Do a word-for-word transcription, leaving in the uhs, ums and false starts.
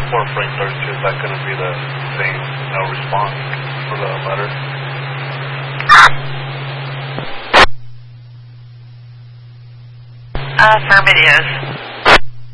for Frank thirty-two, is that going to be the same no response for the letter? Affirmative.